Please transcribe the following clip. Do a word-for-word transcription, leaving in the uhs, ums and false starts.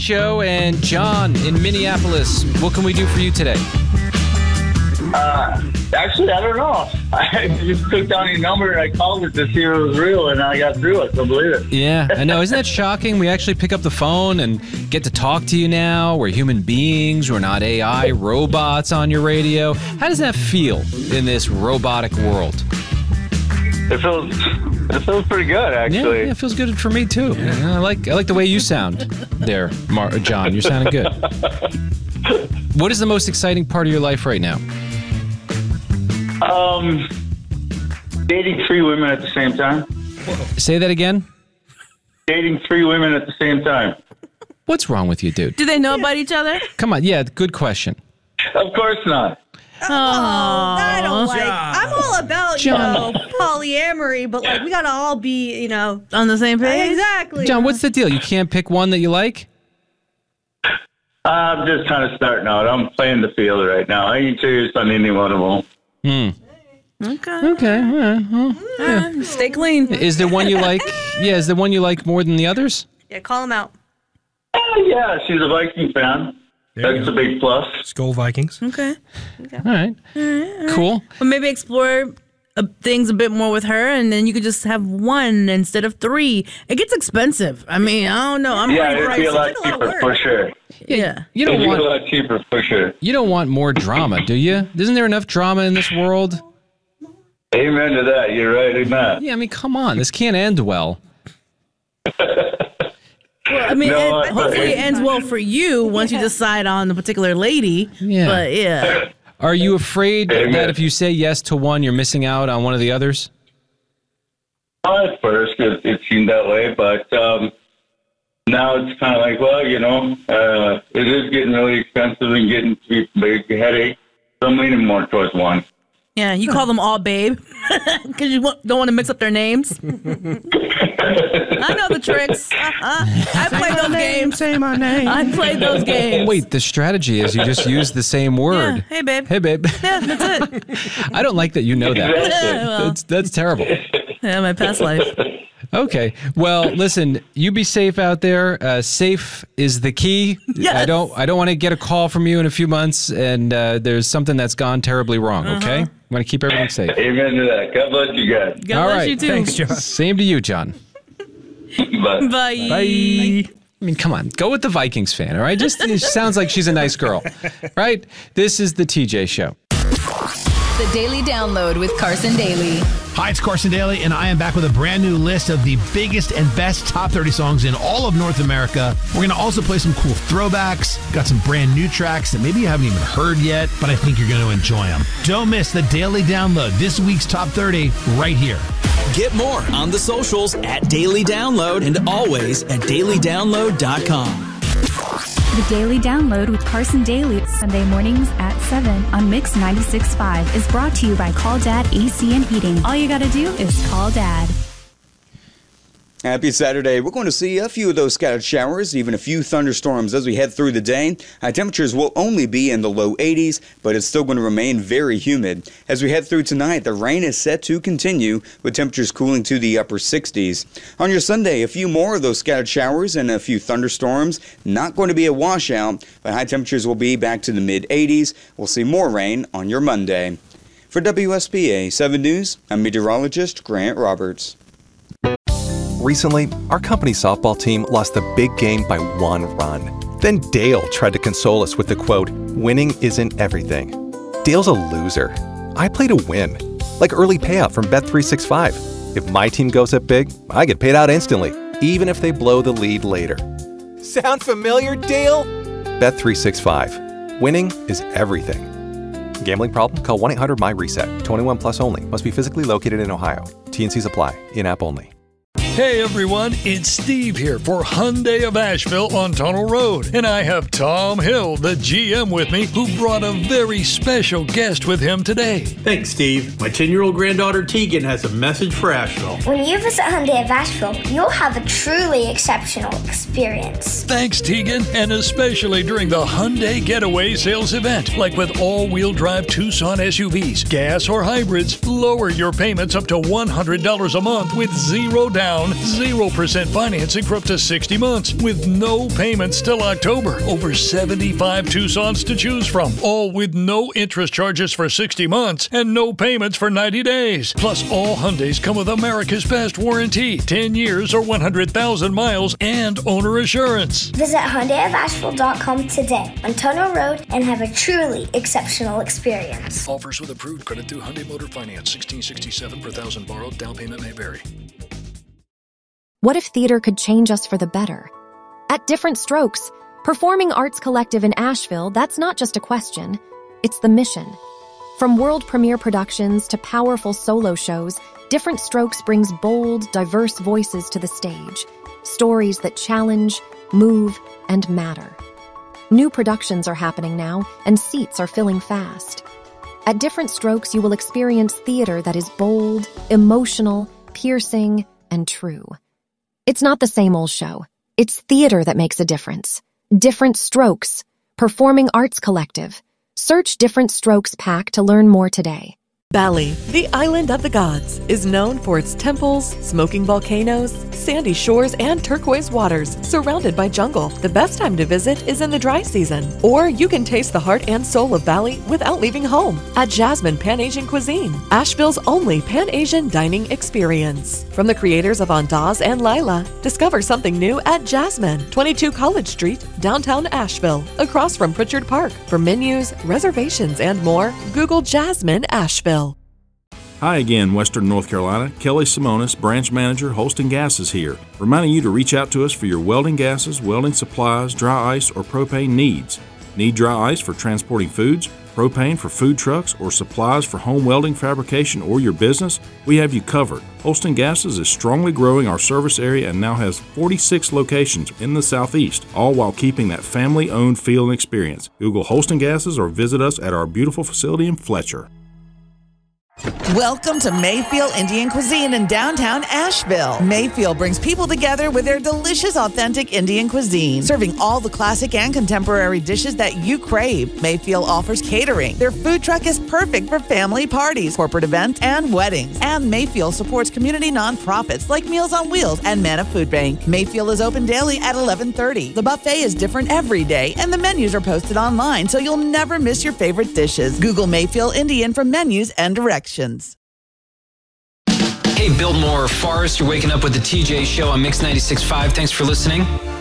Show, and John in Minneapolis. What can we do for you today? Uh, actually, I don't know. I just took down your number and I called it to see if it was real, and I got through it. So believe it. Yeah, I know. Isn't that shocking? We actually pick up the phone and get to talk to you now. We're human beings. We're not A I robots on your radio. How does that feel in this robotic world? It feels it feels pretty good, actually. Yeah, yeah, it feels good for me too. Yeah, I like I like the way you sound there, Mar- John. You're sounding good. What is the most exciting part of your life right now? Um, dating three women at the same time. Say that again. Dating three women at the same time. What's wrong with you, dude? Do they know about each other? Come on. Yeah, good question. Of course not. Oh, I don't like. I'm all about you John. know polyamory, but like we gotta all be you know On the same page? exactly. John, what's the deal? You can't pick one that you like? I'm just kind of starting out. I'm playing the field right now. I ain't serious on any one of them. Hmm. Okay. Okay. all right, well, Uh, stay clean. is there one you like? Yeah, is there one you like more than the others? Yeah, call him out. Oh, yeah, she's a Viking fan. There you That's go. a big plus. Skull Vikings. Okay. All right. Cool. Well, maybe explore uh, things a bit more with her, and then you could just have one instead of three. It gets expensive. I mean, I don't know. I'm Yeah, pretty it'd be a pricey. lot It's a lot of cheaper work. for sure. Yeah. You It'd don't be a want lot cheaper for sure. you don't want more drama, do you? Isn't there enough drama in this world? Amen to that. You're right in that. Yeah, I mean, come on. This can't end well. Well, I mean, No, it, I- hopefully it ends well for you once you decide on the particular lady. Yeah. But yeah. Are you afraid Amen. that if you say yes to one, you're missing out on one of the others? Well, at first, it, it seemed that way, but um, now it's kind of like, well, you know, uh, it is getting really expensive and getting to be a big headache. So I'm leaning more towards one. Yeah, you call them all babe because you wa- don't want to mix up their names. I know the tricks. Uh-huh. I played those games. Say my name. I played those games. Wait, the strategy is you just use the same Yeah. word. Hey, babe. Hey, babe. Yeah, that's it. I don't like that you know that. Exactly. Yeah, well, That's, that's terrible. yeah, my past life. Okay. Well, listen, you be safe out there. Uh, safe is the key. Yes. I don't I don't want to get a call from you in a few months and uh, there's something that's gone terribly wrong, okay? I want to keep everything safe. Amen to that. God bless you guys. God All bless right. you too. Thanks, John. Same to you, John. Bye. Bye. Bye. I mean, come on. Go with the Vikings fan, all right? Just it sounds like she's a nice girl, right? This is the T J Show. The Daily Download with Carson Daly. Hi, it's Carson Daly, and I am back with a brand new list of the biggest and best top thirty songs in all of North America. We're going to also play some cool throwbacks, got some brand new tracks that maybe you haven't even heard yet, but I think you're going to enjoy them. Don't miss the Daily Download, this week's top thirty, right here. Get more on the socials at Daily Download and always at daily download dot com. The Daily Download with Carson Daly, Sunday mornings at seven on Mix ninety-six point five is brought to you by Call Dad A C and Heating. All you gotta do is call Dad. Happy Saturday. We're going to see a few of those scattered showers, even a few thunderstorms as we head through the day. High temperatures will only be in the low eighties, but it's still going to remain very humid. As we head through tonight, the rain is set to continue, with temperatures cooling to the upper sixties. On your Sunday, a few more of those scattered showers and a few thunderstorms. Not going to be a washout, but high temperatures will be back to the mid eighties. We'll see more rain on your Monday. For W S B A seven News, I'm meteorologist Grant Roberts. Recently, our company softball team lost the big game by one run. Then Dale tried to console us with the quote, "Winning isn't everything." Dale's a loser. I play to win. Like early payout from Bet three sixty-five. If my team goes up big, I get paid out instantly, even if they blow the lead later. Sound familiar, Dale? Bet three sixty-five. Winning is everything. Gambling problem? Call one eight hundred M Y reset. twenty-one plus only. Must be physically located in Ohio. T N Cs apply. In-app only. Hey everyone, it's Steve here for Hyundai of Asheville on Tunnel Road. And I have Tom Hill, the G M, with me, who brought a very special guest with him today. Thanks, Steve. My ten-year-old granddaughter Tegan has a message for Asheville. When you visit Hyundai of Asheville, you'll have a truly exceptional experience. Thanks, Tegan, and especially during the Hyundai Getaway Sales Event. Like with all-wheel drive Tucson S U Vs, gas or hybrids, lower your payments up to one hundred dollars a month with zero down down, zero percent financing for up to sixty months with no payments till October. Over seventy-five Tucsons to choose from, all with no interest charges for sixty months and no payments for ninety days. Plus, all Hyundais come with America's best warranty, ten years or one hundred thousand miles, and owner assurance. Visit Hyundai of Asheville dot com today on Tunnel Road and have a truly exceptional experience. Offers with approved credit through Hyundai Motor Finance. sixteen sixty-seven per thousand borrowed. Down payment may vary. What if theater could change us for the better? At Different Strokes, Performing Arts Collective in Asheville, that's not just a question, it's the mission. From world premiere productions to powerful solo shows, Different Strokes brings bold, diverse voices to the stage. Stories that challenge, move, and matter. New productions are happening now, and seats are filling fast. At Different Strokes, you will experience theater that is bold, emotional, piercing, and true. It's not the same old show. It's theater that makes a difference. Different Strokes, Performing Arts Collective. Search Different Strokes Pack to learn more today. Bali, the island of the gods, is known for its temples, smoking volcanoes, sandy shores, and turquoise waters, surrounded by jungle. The best time to visit is in the dry season. Or you can taste the heart and soul of Bali without leaving home at Jasmine Pan-Asian Cuisine, Asheville's only Pan-Asian dining experience. From the creators of Andaz and Lila, discover something new at Jasmine, twenty-two College Street, downtown Asheville, across from Pritchard Park. For menus, reservations, and more, Google Jasmine Asheville. Hi again, Western North Carolina. Kelly Simonis, Branch Manager, Holston Gases here, reminding you to reach out to us for your welding gases, welding supplies, dry ice, or propane needs. Need dry ice for transporting foods, propane for food trucks, or supplies for home welding fabrication or your business? We have you covered. Holston Gases is strongly growing our service area and now has forty-six locations in the Southeast, all while keeping that family-owned feel and experience. Google Holston Gases or visit us at our beautiful facility in Fletcher. Welcome to Mayfield Indian Cuisine in downtown Asheville. Mayfield brings people together with their delicious, authentic Indian cuisine, serving all the classic and contemporary dishes that you crave. Mayfield offers catering. Their food truck is perfect for family parties, corporate events, and weddings. And Mayfield supports community nonprofits like Meals on Wheels and Manna Food Bank. Mayfield is open daily at eleven thirty. The buffet is different every day, and the menus are posted online, so you'll never miss your favorite dishes. Google Mayfield Indian for menus and directions. Hey, Biltmore Forest, you're waking up with the T J Show on Mix ninety-six point five. Thanks for listening.